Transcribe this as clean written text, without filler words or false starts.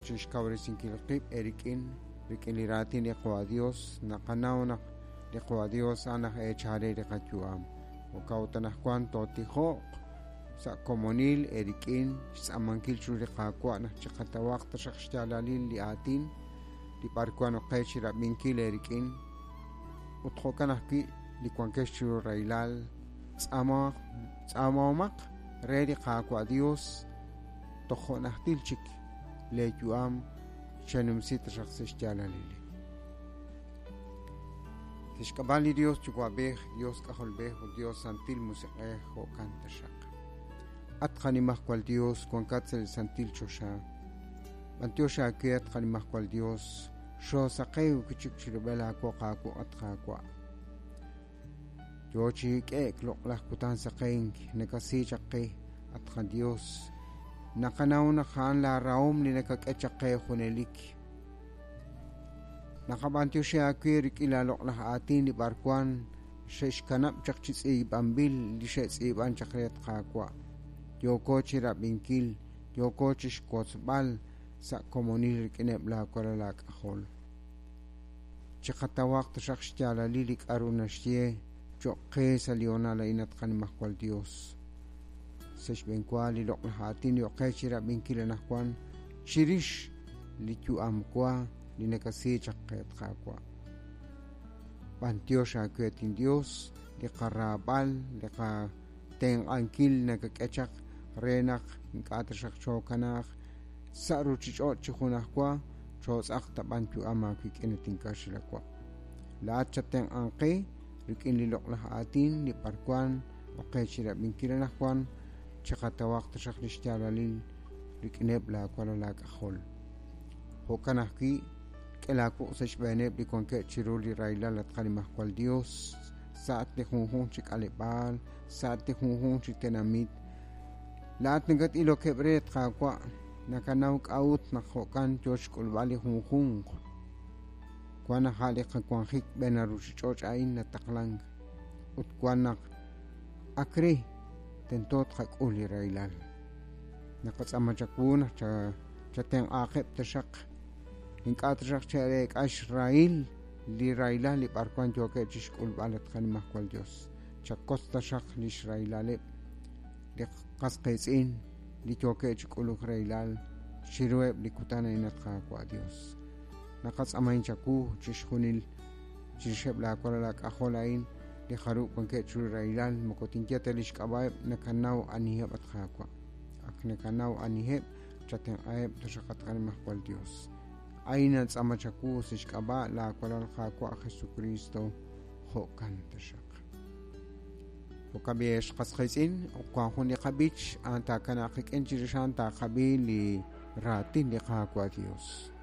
chishkawrisin kilqib erikin rikiliratin liqwa Dios naqanauna liqwa Dios anah echare riqachuam ukautanah cuanto tijo sa komonil erikin samankil churiqaqwa nah chaqatawaq tashaqshtalalil liatin di parkuano qechira minkil erikin utqokanahki likuankeshu railal tsamamaq redi qaqwa Dios tojonahtilchik lejuam chanumsit tashaqshtalalil tishkabali Dios chukwabej Dios kaholbej Dios santil musiqej ho kantashaq atqanimaj cual Dios kuankatzel santil chosha Antiocha que atqanimaj cual Dios sho saqeu kichikchiribela qoqaqu atqaqua yochi k'ek loqlaj kutan saqeink nekasi chaqe atqan Dios naqanauna khan la raum ni nekak'echaqe junelik naqabantiocha que rikila loqlaj atin li barkuan sheshkanab chaqchitsi bambil li shetsi ban chaqret qaqua Yokochi rabinkil, yokochi shkotzbal, sa komonil rikineb la korala kahol. Chikatawak tashakshtiala lilik arunashtie, chokke saliona la inat kanimah kwal Dios. Sesh benkwali lok lahatin yokechi rabinkil anakwan, shirish litu amkwa, linekasi chakket kakwa. Bantiosha kwetin Dios, likarabal, lika teng angkil nakakechak, renak ngatasak chokanak sa ruchichot chunakwa chos akta bantu ama kikinitin kasilakwa lahat chateng angke rikin lilok lahatin ni parkwan okay sila minkilanakwan chakatawak tasak lishtalalil rikineb la kwala kahol hokanaki kelako sa shbeneb di konke chiruli railal at kalimah kwal Dios saat ni hunghung chikalipal saat ni hunghung chitenamit lahat nagat ilo kebret kakwa nakanauk out nakhokan Josh kulbali hunghung kwa nakali kakwanghik benaruchichoch ain na taklang utkwanak akri tentot kakuli railal nakatsama chakuna chateng akep tasak hinkatrasak cherek ashrail li railal li parkwan joke chish kulbalat kanimah kwal Dios chakos tasak li israilalip qasqesin li choke chukuluk railal shirueb li kutana inat qaqwa Dios naqas amain chaku chishunil chisheb la korala kaholain li kharu konke chur railal mokotinkiata lishkabaib nakanaw aniheb at qaqwa aknekanaw aniheb chateng aeb tashaqat kanimah kwal Dios ayna tsama chaku sishkaba la korala qaqwa Jesucristo hokan tashaq وكبيش قصخيسين وقاهون يقبيش أنت كان أخيك إنجرشان تاقبي لراتين لقاكوا ديوس